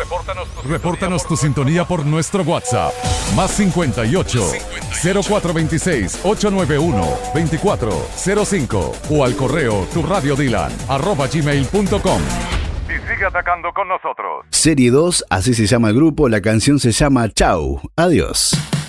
Repórtanos tu sintonía por nuestro WhatsApp. Más 58 0426 891 2405 o al correo turradiodilan@gmail.com. Y sigue atacando con nosotros. Serie 2, así se llama el grupo. La canción se llama Chau. Adiós.